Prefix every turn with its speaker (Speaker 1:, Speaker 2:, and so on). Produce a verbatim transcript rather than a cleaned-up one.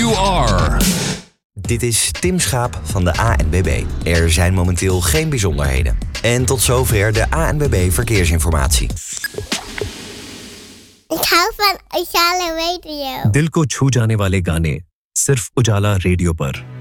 Speaker 1: you are.
Speaker 2: Dit is Tim Schaap van de A N W B. Er zijn momenteel geen bijzonderheden. En tot zover de A N W B verkeersinformatie.
Speaker 3: Ik hou van Ujala Radio.
Speaker 4: दिल को छू जाने वाले गाने सिर्फ उजाला रेडियो पर